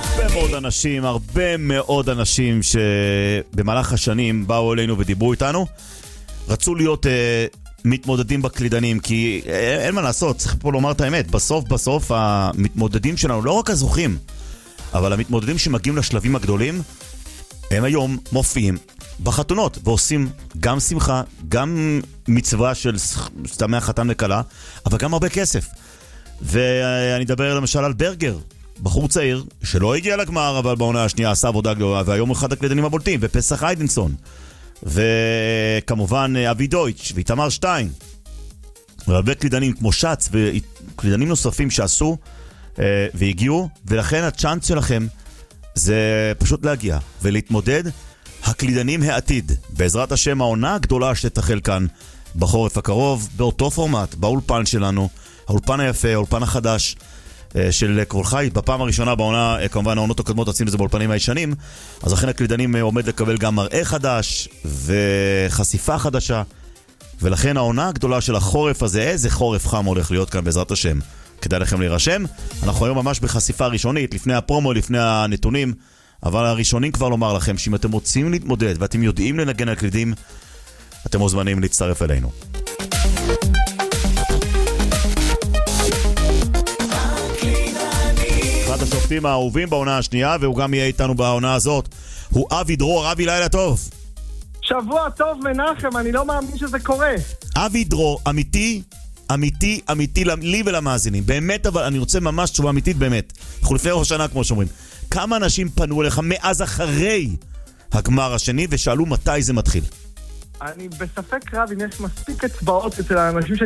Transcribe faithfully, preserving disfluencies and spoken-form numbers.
הרבה מאוד אנשים, הרבה מאוד אנשים שבמהלך השנים באו אלינו ודיברו איתנו, רצו להיות אה, מתמודדים בקלידנים, כי אה, אין מה לעשות, צריך פה לומר את האמת, בסוף בסוף המתמודדים שלנו, לא רק הזוכים, אבל המתמודדים שמגיעים לשלבים הגדולים, הם היום מופיעים בחתונות, ועושים גם שמחה, גם מצווה של סתמי החתן לקלה, אבל גם הרבה כסף. ואני אדבר למשל על ברגר, בחור צעיר שלא הגיע לגמר, אבל בעונה השנייה עשה עבודה גדולה, והיום הוא אחד הקלידנים הבולטים, ופסח איידנסון, וכמובן אבי דויטש ואיתמר שטיין, והרבה קלידנים כמו שץ וקלידנים נוספים שעשו אה, והגיעו, ולכן הצ'אנס שלכם זה פשוט להגיע ולהתמודד. הקלידנים העתיד, בעזרת השם, העונה הגדולה שתחל כאן בחורף הקרוב, באותו פורמט, באולפן שלנו, האולפן היפה, האולפן החדש של כל חי. בפעם הראשונה בעונה, כמובן העונות הקודמות עשינו את זה באולפנים הישנים, אז לכן הקלידנים עומד לקבל גם מראה חדש וחשיפה חדשה, ולכן העונה הגדולה של החורף הזה, איזה חורף חם הולך להיות כאן בעזרת השם, כדאי לכם להירשם. אנחנו היום ממש בחשיפה ראשונית, לפני הפרומו, לפני הנתונים, אבל הראשונים כבר לומר לכם שאם אתם רוצים להתמודד ואתם יודעים לנגן על קלידים, אתם מוזמנים להצטרף אלינו. אחד השופטים האהובים בעונה השנייה, והוא גם יהיה איתנו בעונה הזאת, הוא אבי דרור. אבי, לילה טוב. שבוע טוב מנחם, אני לא מאמין שזה קורה. אבי דרור, אמיתי, אמיתי, אמיתי, לי ולמאזינים. באמת, אבל אני רוצה ממש תשובה אמיתית באמת. אנחנו לפני ראש שנה, כמו שאומרים. כמה אנשים פנו אליך מאז אחרי הגמר השני ושאלו מתי זה מתחיל? אני בספק רב אם יש מספיק אצבעות אצל האנשים ש...